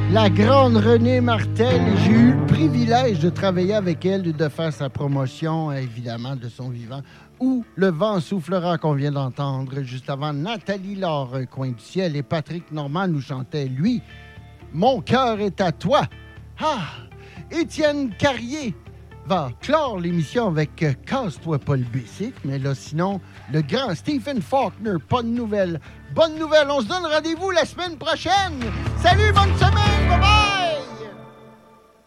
la grande Renée Martel. J'ai eu le privilège de travailler avec elle et de faire sa promotion, évidemment, de son vivant. Où le vent soufflera qu'on vient d'entendre. Juste avant, Nathalie Laure, Coin du ciel, et Patrick Normand nous chantait, lui, Mon cœur est à toi. Ah! Étienne Carrier va clore l'émission avec Casse-toi pas le bicycle, mais là, sinon, le grand Stephen Faulkner, pas de nouvelles. Bonne nouvelle, on se donne rendez-vous la semaine prochaine. Salut, bonne semaine, bye bye!